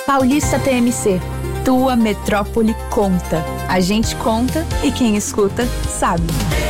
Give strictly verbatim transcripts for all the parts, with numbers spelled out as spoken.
Paulista T M C. Tua metrópole conta. A gente conta e quem escuta sabe.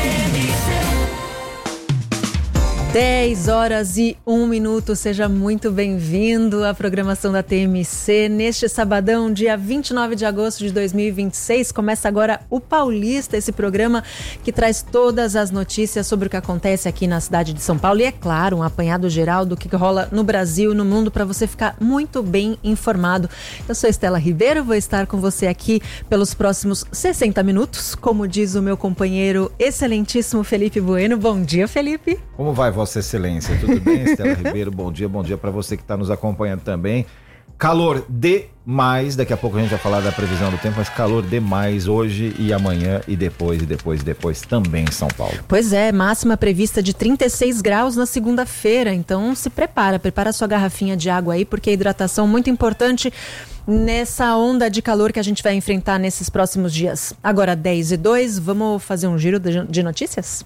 dez horas e um minuto, seja muito bem-vindo à programação da T M C. Neste sabadão, dia vinte e nove de agosto de dois mil e vinte e seis, começa agora o Paulista, esse programa que traz todas as notícias sobre o que acontece aqui na cidade de São Paulo e, é claro, um apanhado geral do que rola no Brasil e no mundo para você ficar muito bem informado. Eu sou Estela Ribeiro, vou estar com você aqui pelos próximos sessenta minutos, como diz o meu companheiro excelentíssimo Felipe Bueno. Bom dia, Felipe. Como vai, Vossa Excelência? Tudo bem, Estela Ribeiro? Bom dia, bom dia para você que está nos acompanhando também. Calor demais, daqui a pouco a gente vai falar da previsão do tempo, mas calor demais hoje e amanhã e depois, e depois, e depois também em São Paulo. Pois é, máxima prevista de trinta e seis graus na segunda-feira, então se prepara, prepara a sua garrafinha de água aí, porque a hidratação é muito importante nessa onda de calor que a gente vai enfrentar nesses próximos dias. Agora dez e dois, vamos fazer um giro de notícias?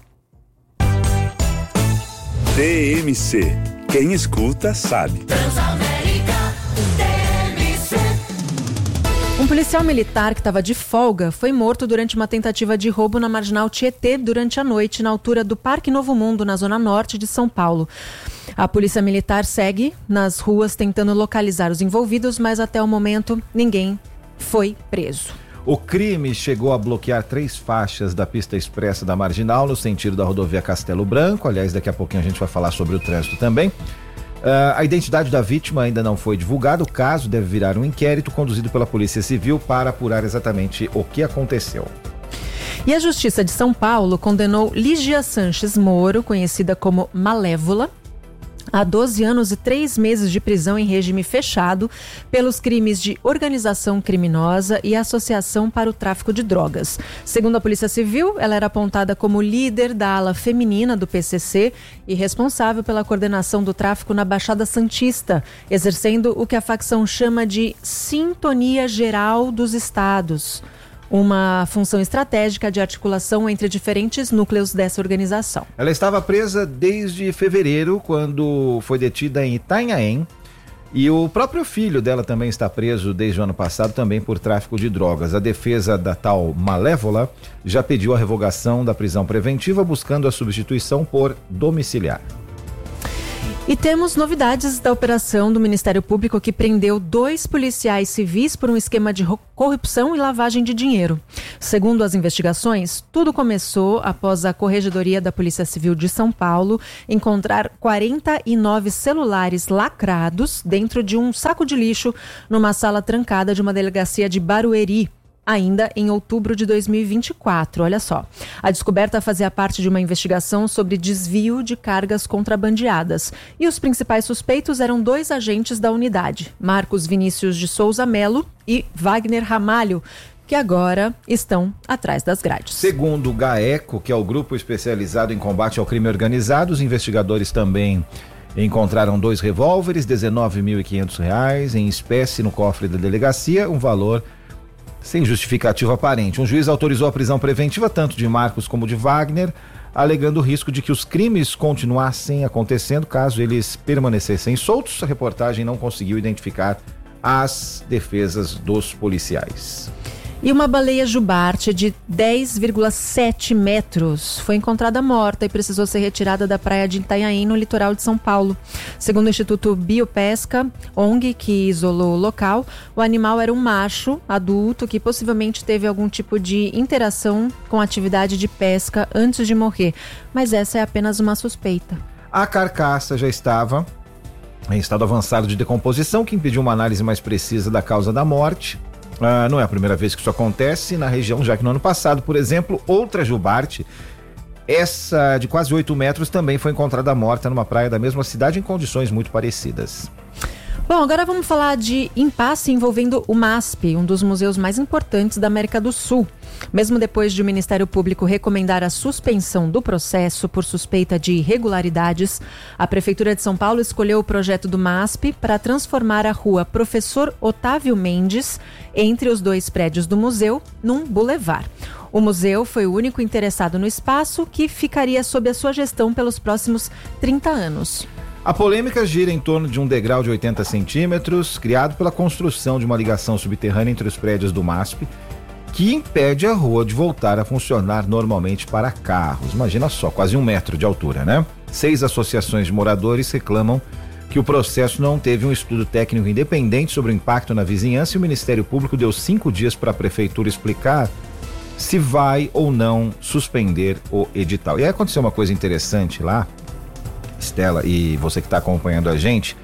T M C. Quem escuta sabe. Um policial militar que estava de folga foi morto durante uma tentativa de roubo na Marginal Tietê durante a noite, na altura do Parque Novo Mundo, na zona norte de São Paulo. A polícia militar segue nas ruas tentando localizar os envolvidos, mas até o momento ninguém foi preso. O crime chegou a bloquear três faixas da pista expressa da Marginal no sentido da rodovia Castelo Branco. Aliás, daqui a pouquinho a gente vai falar sobre o trânsito também. Uh, a identidade da vítima ainda não foi divulgada. O caso deve virar um inquérito conduzido pela Polícia Civil para apurar exatamente o que aconteceu. E a Justiça de São Paulo condenou Lígia Sanches Moro, conhecida como Malévola, a doze anos e três meses de prisão em regime fechado pelos crimes de organização criminosa e associação para o tráfico de drogas. Segundo a Polícia Civil, ela era apontada como líder da ala feminina do P C C e responsável pela coordenação do tráfico na Baixada Santista, exercendo o que a facção chama de sintonia geral dos estados, uma função estratégica de articulação entre diferentes núcleos dessa organização. Ela estava presa desde fevereiro, quando foi detida em Itanhaém, e o próprio filho dela também está preso desde o ano passado, também por tráfico de drogas. A defesa da tal Malévola já pediu a revogação da prisão preventiva, buscando a substituição por domiciliar. E temos novidades da operação do Ministério Público, que prendeu dois policiais civis por um esquema de corrupção e lavagem de dinheiro. Segundo as investigações, tudo começou após a Corregedoria da Polícia Civil de São Paulo encontrar quarenta e nove celulares lacrados dentro de um saco de lixo numa sala trancada de uma delegacia de Barueri, ainda em outubro de dois mil e vinte e quatro. Olha só, a descoberta fazia parte de uma investigação sobre desvio de cargas contrabandeadas. E os principais suspeitos eram dois agentes da unidade, Marcos Vinícius de Souza Melo e Wagner Ramalho, que agora estão atrás das grades. Segundo o GAECO, que é o Grupo Especializado em Combate ao Crime Organizado, os investigadores também encontraram dois revólveres, dezenove mil e quinhentos reais em espécie no cofre da delegacia, um valor sem justificativa aparente. Um juiz autorizou a prisão preventiva tanto de Marcos como de Wagner, alegando o risco de que os crimes continuassem acontecendo caso eles permanecessem soltos. A reportagem não conseguiu identificar as defesas dos policiais. E uma baleia jubarte de dez vírgula sete metros foi encontrada morta e precisou ser retirada da praia de Itanhaém, no litoral de São Paulo. Segundo o Instituto Biopesca, O N G, que isolou o local, o animal era um macho adulto que possivelmente teve algum tipo de interação com a atividade de pesca antes de morrer. Mas essa é apenas uma suspeita. A carcaça já estava em estado avançado de decomposição, que impediu uma análise mais precisa da causa da morte. Ah, não é a primeira vez que isso acontece na região, já que no ano passado, por exemplo, outra jubarte, essa de quase oito metros, também foi encontrada morta numa praia da mesma cidade em condições muito parecidas. Bom, agora vamos falar de impasse envolvendo o MASP, um dos museus mais importantes da América do Sul. Mesmo depois de o Ministério Público recomendar a suspensão do processo por suspeita de irregularidades, a Prefeitura de São Paulo escolheu o projeto do MASP para transformar a rua Professor Otávio Mendes, entre os dois prédios do museu, num bulevar. O museu foi o único interessado no espaço, que ficaria sob a sua gestão pelos próximos trinta anos. A polêmica gira em torno de um degrau de oitenta centímetros, criado pela construção de uma ligação subterrânea entre os prédios do MASP, que impede a rua de voltar a funcionar normalmente para carros. Imagina só, quase um metro de altura, né? Seis associações de moradores reclamam que o processo não teve um estudo técnico independente sobre o impacto na vizinhança e o Ministério Público deu cinco dias para a prefeitura explicar se vai ou não suspender o edital. E aí aconteceu uma coisa interessante lá, Estela, e você que está acompanhando a gente,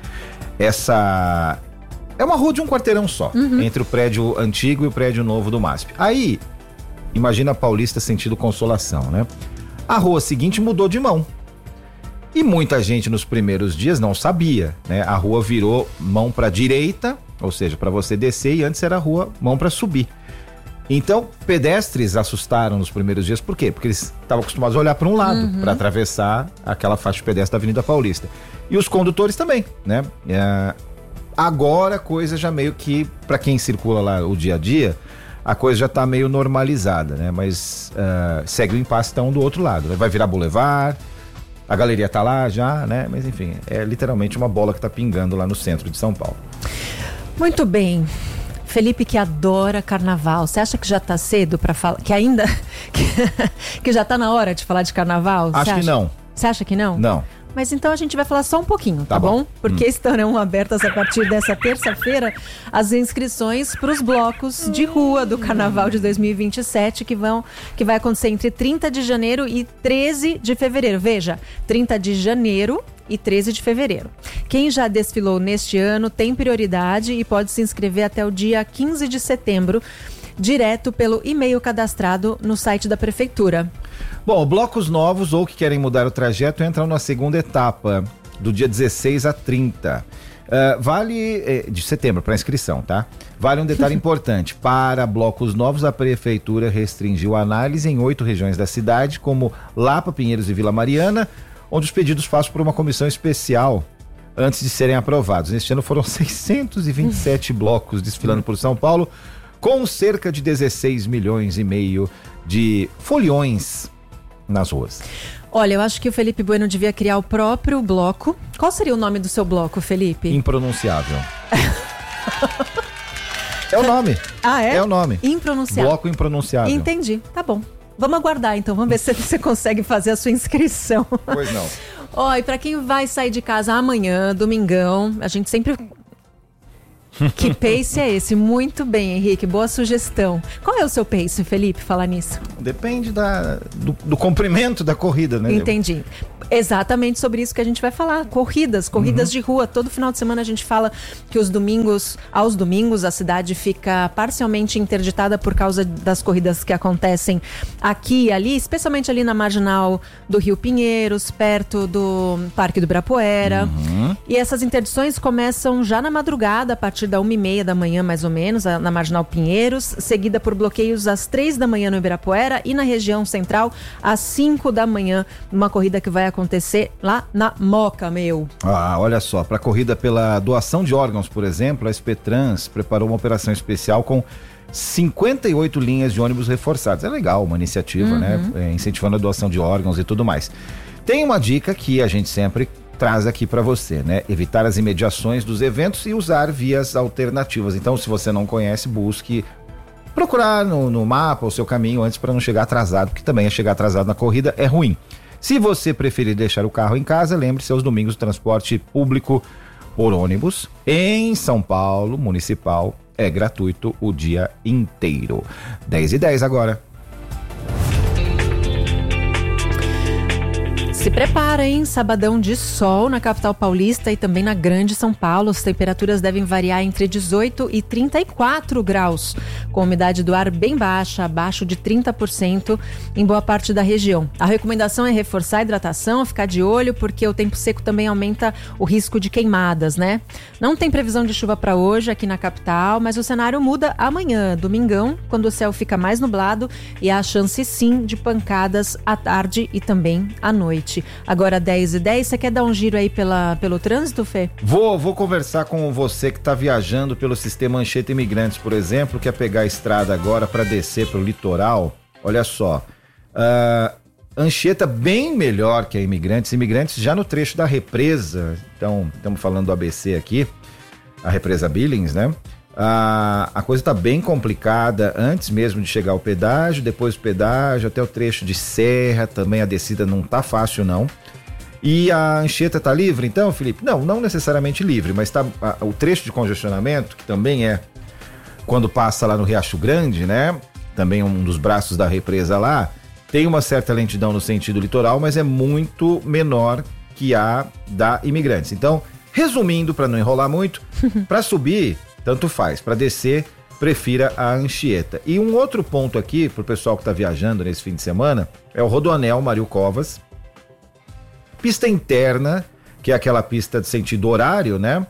essa é uma rua de um quarteirão só, uhum. entre o prédio antigo e o prédio novo do MASP. Aí, imagina a Paulista sentido Consolação, né? A rua seguinte mudou de mão. E muita gente nos primeiros dias não sabia, né? A rua virou mão para direita, ou seja, para você descer, e antes era a rua mão para subir. Então, pedestres assustaram nos primeiros dias, por quê? Porque eles estavam acostumados a olhar para um lado, uhum. para atravessar aquela faixa de pedestre da Avenida Paulista. E os condutores também, né? É, agora a coisa já meio que, para quem circula lá o dia a dia, a coisa já está meio normalizada, né? Mas uh, segue o impasse então do outro lado, né? Vai virar boulevard, a galeria tá lá já, né? Mas enfim, é literalmente uma bola que tá pingando lá no centro de São Paulo. Muito bem. Felipe, que adora carnaval, você acha que já tá cedo para falar, que ainda, que, que já tá na hora de falar de carnaval? Acho que não. Você acha que não? Não. Mas então a gente vai falar só um pouquinho, tá, tá bom? bom? Porque hum. estarão abertas a partir dessa terça-feira as inscrições para os blocos de rua do Carnaval de dois mil e vinte e sete, que, vão, que vai acontecer entre trinta de janeiro e treze de fevereiro. Veja, trinta de janeiro e treze de fevereiro. Quem já desfilou neste ano tem prioridade e pode se inscrever até o dia quinze de setembro, direto pelo e-mail cadastrado no site da Prefeitura. Bom, blocos novos ou que querem mudar o trajeto entram na segunda etapa, do dia dezesseis a trinta. Uh, vale, eh, de setembro, para inscrição, tá? Vale um detalhe importante. Para blocos novos, a Prefeitura restringiu a análise em oito regiões da cidade, como Lapa, Pinheiros e Vila Mariana, onde os pedidos passam por uma comissão especial antes de serem aprovados. Neste ano foram seiscentos e vinte e sete blocos desfilando por São Paulo, com cerca de dezesseis milhões e meio de foliões nas ruas. Olha, eu acho que o Felipe Bueno devia criar o próprio bloco. Qual seria o nome do seu bloco, Felipe? Impronunciável. É o nome. Ah, é? É o nome. Impronunciável. Bloco impronunciável. Entendi, tá bom. Vamos aguardar então, vamos ver se você consegue fazer a sua inscrição. Pois não. Ó, e pra quem vai sair de casa amanhã, domingão, a gente sempre... Que pace é esse? Muito bem, Henrique, boa sugestão. Qual é o seu pace, Felipe, falar nisso? Depende da, do, do comprimento da corrida, né? Entendi. Exatamente sobre isso que a gente vai falar. Corridas, corridas uhum. de rua. Todo final de semana a gente fala que os domingos, aos domingos, a cidade fica parcialmente interditada por causa das corridas que acontecem aqui e ali, especialmente ali na marginal do Rio Pinheiros, perto do Parque do Ibirapuera. Uhum. E essas interdições começam já na madrugada, a partir da uma e meia da manhã, mais ou menos, na marginal Pinheiros, seguida por bloqueios às três da manhã no Ibirapuera e na região central às cinco da manhã, uma corrida que vai acontecer acontecer lá na Moca, meu. Ah, olha só, para a corrida pela doação de órgãos, por exemplo, a Spetrans preparou uma operação especial com cinquenta e oito linhas de ônibus reforçadas. É legal, uma iniciativa, uhum. né? É, incentivando a doação de órgãos e tudo mais. Tem uma dica que a gente sempre traz aqui para você, né? Evitar as imediações dos eventos e usar vias alternativas. Então, se você não conhece, busque procurar no, no mapa o seu caminho antes para não chegar atrasado, porque também é chegar atrasado na corrida é ruim. Se você preferir deixar o carro em casa, lembre-se, aos domingos o transporte público por ônibus em São Paulo, municipal, é gratuito o dia inteiro. dez e dez agora. Se prepara, hein? Sabadão de sol na capital paulista e também na grande São Paulo. As temperaturas devem variar entre dezoito e trinta e quatro graus, com a umidade do ar bem baixa, abaixo de trinta por cento em boa parte da região. A recomendação é reforçar a hidratação, ficar de olho, porque o tempo seco também aumenta o risco de queimadas, né? Não tem previsão de chuva para hoje aqui na capital, mas o cenário muda amanhã, domingão, quando o céu fica mais nublado e há chance sim de pancadas à tarde e também à noite. Agora dez e dez, você quer dar um giro aí pela, pelo trânsito, Fê? Vou, vou conversar com você que está viajando pelo sistema Anchieta Imigrantes, por exemplo, quer pegar a estrada agora para descer para o litoral. Olha só, uh, Anchieta bem melhor que a Imigrantes. Imigrantes já no trecho da represa, então estamos falando do A B C aqui, a represa Billings, né? A, a coisa está bem complicada antes mesmo de chegar ao pedágio, depois do pedágio até o trecho de serra, também a descida não tá fácil não. E a Anchieta tá livre então, Felipe? Não, não necessariamente livre, mas tá, a, o trecho de congestionamento, que também é quando passa lá no Riacho Grande, né? Também um dos braços da represa lá, tem uma certa lentidão no sentido litoral, mas é muito menor que a da Imigrantes. Então, resumindo, para não enrolar muito, para subir, tanto faz. Para descer, prefira a Anchieta. E um outro ponto aqui, pro pessoal que tá viajando nesse fim de semana, é o Rodoanel Mário Covas. Pista interna, que é aquela pista de sentido horário, né?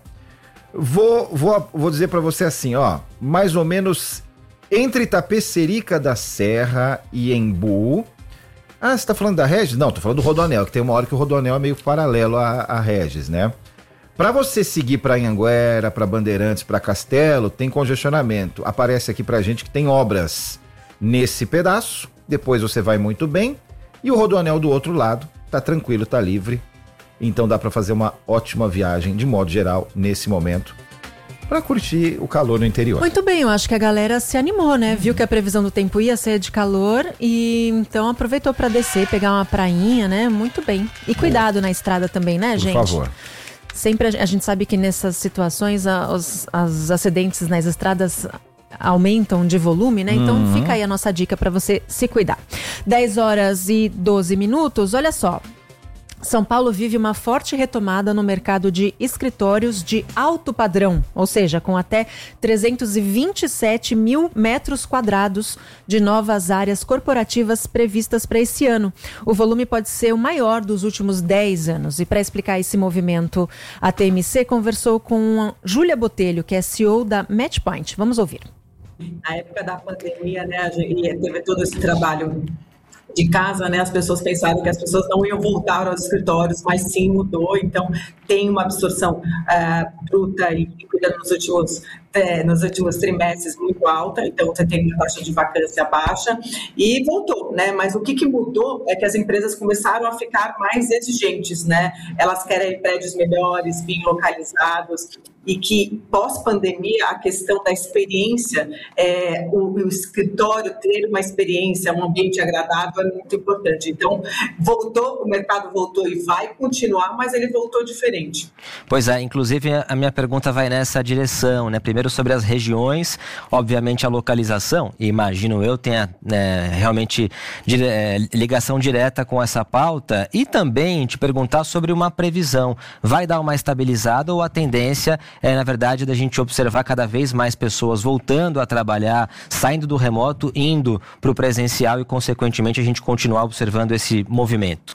Vou, vou, vou dizer para você assim, ó, mais ou menos entre Tapecerica da Serra e Embu. Ah, você tá falando da Regis? Não, tô falando do Rodoanel, que tem uma hora que o Rodoanel é meio paralelo à, à Regis, né? Para você seguir para Anhanguera, para Bandeirantes, para Castelo, tem congestionamento. Aparece aqui pra gente que tem obras nesse pedaço, depois você vai muito bem, e o Rodoanel do outro lado tá tranquilo, tá livre. Então dá para fazer uma ótima viagem, de modo geral, nesse momento, para curtir o calor no interior. Muito bem, eu acho que a galera se animou, né? Viu que a previsão do tempo ia ser de calor e então aproveitou para descer, pegar uma prainha, né? Muito bem. E cuidado é. na estrada também, né, Por gente? Por favor. Sempre a, a gente sabe que nessas situações a, os as acidentes nas estradas aumentam de volume, né? Então uhum. fica aí a nossa dica para você se cuidar. dez horas e doze minutos, olha só. São Paulo vive uma forte retomada no mercado de escritórios de alto padrão, ou seja, com até trezentos e vinte e sete mil metros quadrados de novas áreas corporativas previstas para esse ano. O volume pode ser o maior dos últimos dez anos. E para explicar esse movimento, a T M C conversou com Júlia Botelho, que é C E O da Matchpoint. Vamos ouvir. Na época da pandemia, né, a gente teve todo esse trabalho de casa, né, as pessoas pensaram que as pessoas não iam voltar aos escritórios, mas sim mudou, então tem uma absorção uh, bruta e líquida nos últimos, é, nos últimos trimestres muito alta, então você tem uma taxa de vacância baixa e voltou, né, mas o que, que mudou é que as empresas começaram a ficar mais exigentes, né, elas querem prédios melhores, bem localizados, e que pós-pandemia a questão da experiência, é, o, o escritório ter uma experiência, um ambiente agradável é muito importante. Então, voltou, o mercado voltou e vai continuar, mas ele voltou diferente. Pois é, inclusive a minha pergunta vai nessa direção, né? Primeiro sobre as regiões, obviamente a localização, e imagino eu tenha né, realmente dire, é, ligação direta com essa pauta, e também te perguntar sobre uma previsão. Vai dar uma estabilizada ou a tendência é, na verdade, da gente observar cada vez mais pessoas voltando a trabalhar, saindo do remoto, indo para o presencial e, consequentemente, a gente continuar observando esse movimento?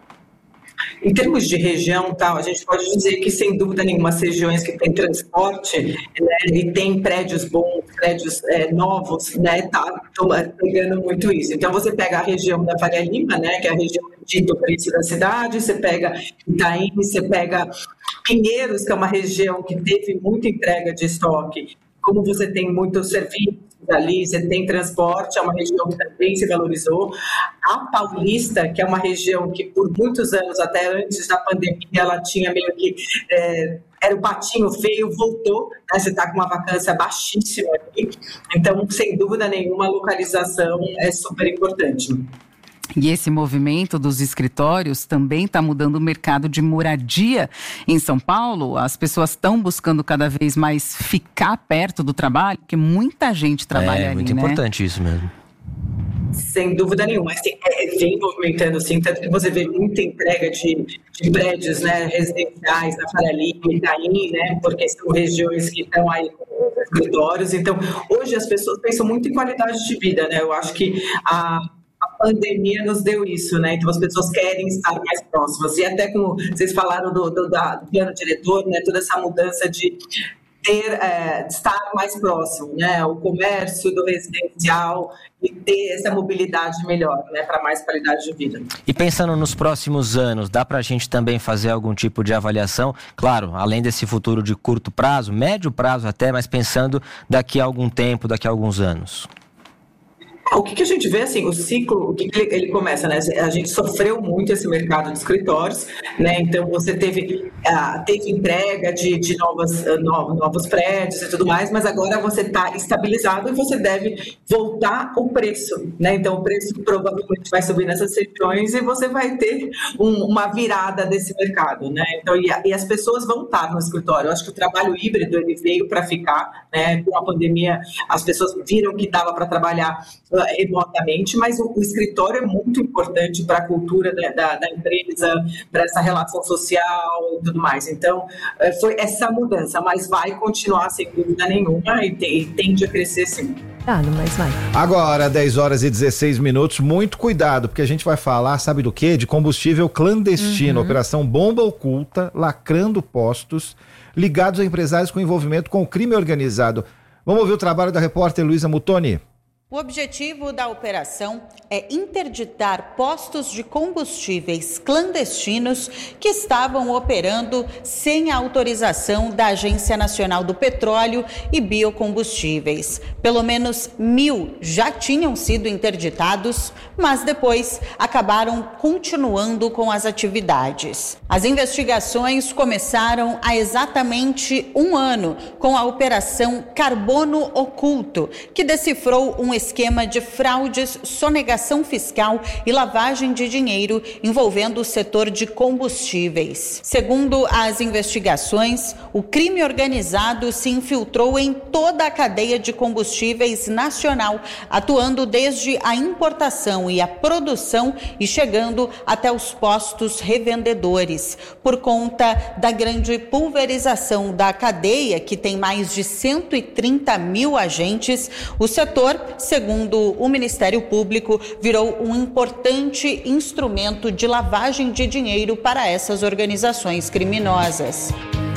Em termos de região, tá, a gente pode dizer que, sem dúvida nenhuma, as regiões que têm transporte né, e tem prédios bons, prédios é, novos, né, tá pegando muito isso. Então, você pega a região da Faria Lima, né, que é a região de Tocantins da cidade, você pega Itaim, você pega Pinheiros, que é uma região que teve muita entrega de estoque. Como você tem muitos serviços ali, você tem transporte, é uma região que também se valorizou. A Paulista, que é uma região que por muitos anos, até antes da pandemia, ela tinha meio que... É, era o patinho feio, voltou, né? Você está com uma vacância baixíssima aqui. Então, sem dúvida nenhuma, a localização é super importante. E esse movimento dos escritórios também está mudando o mercado de moradia em São Paulo. As pessoas estão buscando cada vez mais ficar perto do trabalho, porque muita gente trabalha ali, né? É muito importante isso mesmo. Sem dúvida nenhuma, mas é, vem movimentando sim, tanto que você vê muita entrega de, de prédios né, residenciais na Faria Lima, Itaim, né, porque são regiões que estão aí com escritórios. Então, hoje as pessoas pensam muito em qualidade de vida, né? Eu acho que a A pandemia nos deu isso, né? Então as pessoas querem estar mais próximas. E até como vocês falaram do, do, da, do plano diretor, né? Toda essa mudança de ter, é, de estar mais próximo, né? O comércio do residencial e ter essa mobilidade melhor, né? Para mais qualidade de vida. E pensando nos próximos anos, dá para a gente também fazer algum tipo de avaliação? Claro, além desse futuro de curto prazo, médio prazo até, mas pensando daqui a algum tempo, daqui a alguns anos. É, o que, que a gente vê, assim, o ciclo, o que, que ele, ele começa, né? A gente sofreu muito esse mercado de escritórios, né? Então, você teve, uh, teve entrega de, de novas, uh, no, novos prédios e tudo mais, mas agora você está estabilizado e você deve voltar o preço, né? Então, o preço provavelmente vai subir nessas regiões e você vai ter um, uma virada desse mercado, né? Então, e, a, e as pessoas vão estar no escritório. Eu acho que o trabalho híbrido, ele veio para ficar, né? Com a pandemia, as pessoas viram que dava para trabalhar remotamente, mas o, o escritório é muito importante para a cultura da, da, da empresa, para essa relação social e tudo mais. Então, foi essa mudança, mas vai continuar sem dúvida nenhuma e, te, e tende a crescer sim. Ah, mas vai. Agora, dez horas e dezesseis minutos, muito cuidado, porque a gente vai falar, sabe do quê? De combustível clandestino, uhum. Operação Bomba Oculta, lacrando postos, ligados a empresários com envolvimento com o crime organizado. Vamos ouvir o trabalho da repórter Luísa Mutoni. O objetivo da operação é interditar postos de combustíveis clandestinos que estavam operando sem a autorização da Agência Nacional do Petróleo e Biocombustíveis. Pelo menos mil já tinham sido interditados, mas depois acabaram continuando com as atividades. As investigações começaram há exatamente um ano com a Operação Carbono Oculto, que decifrou um esquema de fraudes, sonegação fiscal e lavagem de dinheiro envolvendo o setor de combustíveis. Segundo as investigações, o crime organizado se infiltrou em toda a cadeia de combustíveis nacional, atuando desde a importação e a produção e chegando até os postos revendedores. Por conta da grande pulverização da cadeia, que tem mais de cento e trinta mil agentes, o setor, segundo o Ministério Público, virou um importante instrumento de lavagem de dinheiro para essas organizações criminosas.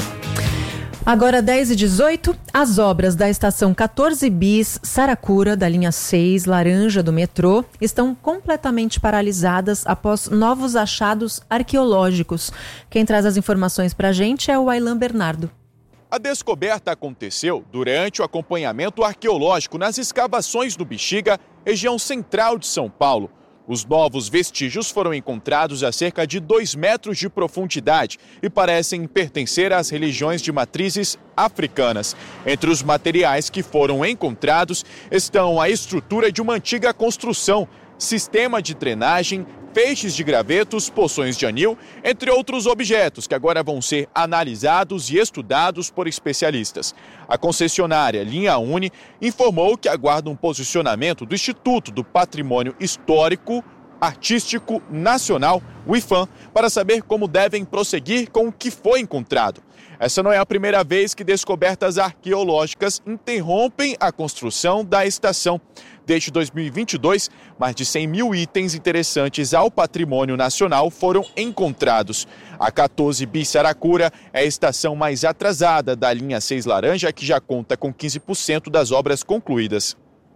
Agora dez e dezoito, as obras da estação quatorze bis Saracura, da linha seis Laranja do metrô, estão completamente paralisadas após novos achados arqueológicos. Quem traz as informações para a gente é o Aylan Bernardo. A descoberta aconteceu durante o acompanhamento arqueológico nas escavações do Bexiga, região central de São Paulo. Os novos vestígios foram encontrados a cerca de dois metros de profundidade e parecem pertencer às religiões de matrizes africanas. Entre os materiais que foram encontrados estão a estrutura de uma antiga construção, sistema de drenagem, feixes de gravetos, poções de anil, entre outros objetos que agora vão ser analisados e estudados por especialistas. A concessionária Linha Uni informou que aguarda um posicionamento do Instituto do Patrimônio Histórico Artístico Nacional, o IFAM, para saber como devem prosseguir com o que foi encontrado. Essa não é a primeira vez que descobertas arqueológicas interrompem a construção da estação. Desde dois mil e vinte e dois, mais de cem mil itens interessantes ao patrimônio nacional foram encontrados. A quatorze bis Saracura é a estação mais atrasada da linha seis Laranja, que já conta com quinze por cento das obras concluídas.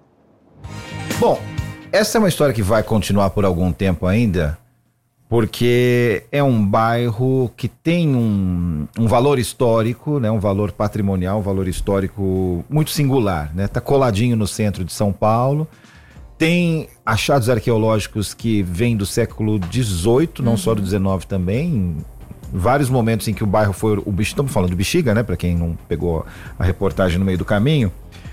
Bom, essa é uma história que vai continuar por algum tempo ainda, porque é um bairro que tem um, um valor histórico, né, um valor patrimonial, um valor histórico muito singular, né? Tá coladinho no centro de São Paulo, tem achados arqueológicos que vêm do século dezoito, não uhum. só do dezenove também, em vários momentos em que o bairro foi, o estamos falando do Bexiga, né, para quem não pegou a reportagem no meio do caminho,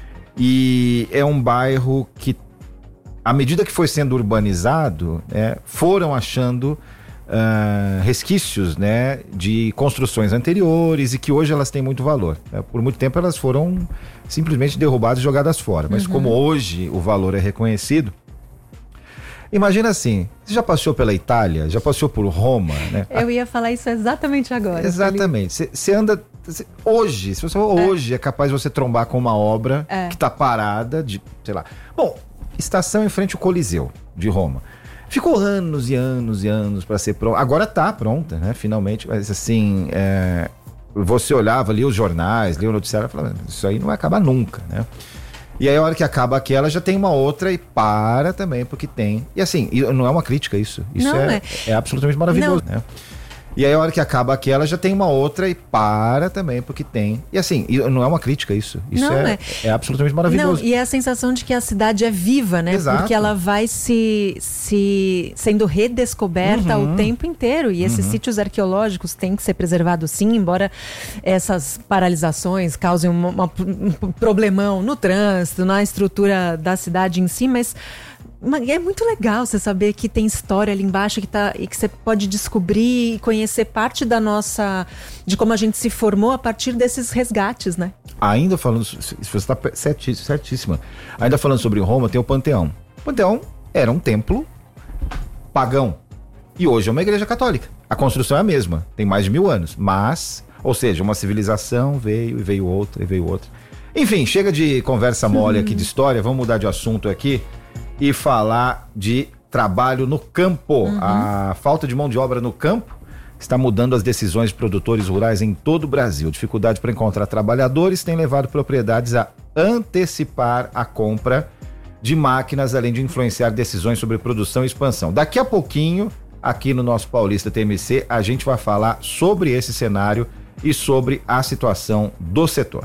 e é um bairro que, à medida que foi sendo urbanizado, né, foram achando uh, resquícios, né, de construções anteriores e que hoje elas têm muito valor. Né? Por muito tempo elas foram simplesmente derrubadas e jogadas fora. Mas uhum. como hoje o valor é reconhecido, imagina assim, você já passou pela Itália, já passou por Roma, né? Eu ia falar isso exatamente agora. Exatamente. Você anda... Cê, hoje, se você for é. hoje, é capaz de você trombar com uma obra é. que está parada, de, sei lá... Bom... Estação em frente ao Coliseu de Roma. Ficou anos e anos e anos para ser pronta. Agora tá pronta, né? Finalmente. Mas assim, é... você olhava, lia os jornais, lia o noticiário e falava, isso aí não vai acabar nunca, né? E aí a hora que acaba aquela, já tem uma outra e para também, porque tem. E assim, não é uma crítica isso. Isso não, é, é. é absolutamente maravilhoso, não. né? E aí a hora que acaba aquela já tem uma outra e para também, porque tem. E assim, não é uma crítica isso. Isso não, é, é. é absolutamente maravilhoso. Não, e é a sensação de que a cidade é viva, né? Exato. Porque ela vai se, se sendo redescoberta uhum. o tempo inteiro. E esses uhum. sítios arqueológicos têm que ser preservados sim, embora essas paralisações causem uma, uma, um problemão no trânsito, na estrutura da cidade em si, mas é muito legal você saber que tem história ali embaixo que tá, e que você pode descobrir e conhecer parte da nossa, de como a gente se formou a partir desses resgates, né? Ainda falando, você está certíssima, ainda falando sobre Roma, tem o Panteão. O Panteão era um templo pagão e hoje é uma igreja católica. A construção é a mesma, tem mais de mil anos, mas, ou seja, uma civilização veio e veio outra e veio outra. Enfim, chega de conversa mole aqui de história, vamos mudar de assunto aqui e falar de trabalho no campo. Uhum. A falta de mão de obra no campo está mudando as decisões de produtores rurais em todo o Brasil. Dificuldade para encontrar trabalhadores tem levado propriedades a antecipar a compra de máquinas, além de influenciar decisões sobre produção e expansão. Daqui a pouquinho, aqui no nosso Paulista T M C, a gente vai falar sobre esse cenário e sobre a situação do setor.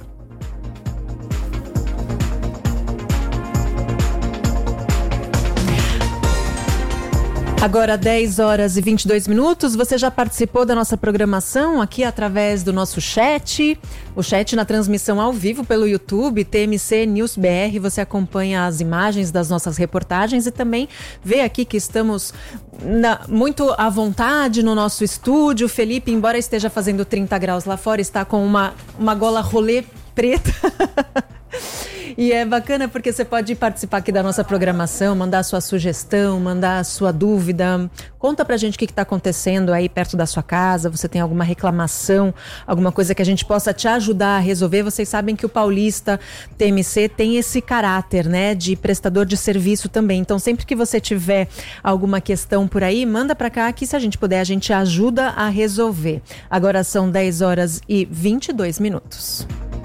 Agora dez horas e vinte e dois minutos, você já participou da nossa programação aqui através do nosso chat, o chat na transmissão ao vivo pelo YouTube, T M C News B R, você acompanha as imagens das nossas reportagens e também vê aqui que estamos na, muito à vontade no nosso estúdio. O Felipe, embora esteja fazendo trinta graus lá fora, está com uma, uma gola rolê preta. E é bacana porque você pode participar aqui da nossa programação, mandar a sua sugestão, mandar a sua dúvida. Conta pra gente o que está acontecendo aí perto da sua casa, você tem alguma reclamação, alguma coisa que a gente possa te ajudar a resolver. Vocês sabem que o Paulista T M C tem esse caráter, né, de prestador de serviço também. Então sempre que você tiver alguma questão por aí, manda pra cá que se a gente puder, a gente ajuda a resolver. Agora são dez horas e vinte e dois minutos.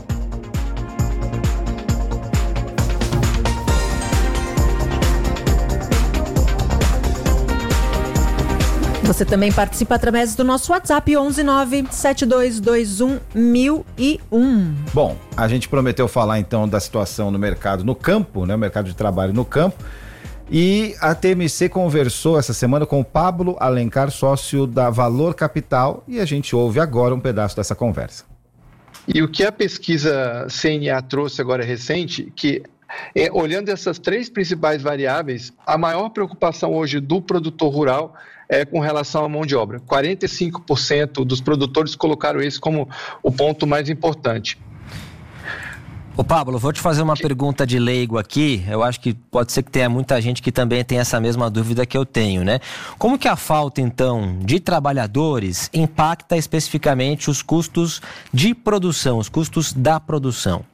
Você também participa através do nosso WhatsApp onze nove sete dois dois um mil e um. Bom, a gente prometeu falar então da situação no mercado no campo, né? O mercado de trabalho no campo. E a T M C conversou essa semana com o Pablo Alencar, sócio da Valor Capital, e a gente ouve agora um pedaço dessa conversa. E o que a pesquisa C N A trouxe agora recente, que é, olhando essas três principais variáveis, a maior preocupação hoje do produtor rural é com relação à mão de obra. quarenta e cinco por cento dos produtores colocaram esse como o ponto mais importante. Ô Pablo, vou te fazer uma pergunta de leigo aqui. Eu acho que pode ser que tenha muita gente que também tem essa mesma dúvida que eu tenho, né? Como que a falta, então, de trabalhadores impacta especificamente os custos de produção, os custos da produção?